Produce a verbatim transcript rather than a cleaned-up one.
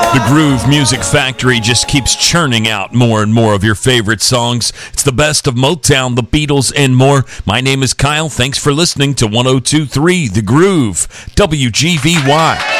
The Groove Music Factory just keeps churning out more and more of your favorite songs. It's the best of Motown, the Beatles, and more. My name is Kyle. Thanks for listening to one oh two point three The Groove, W G V Y.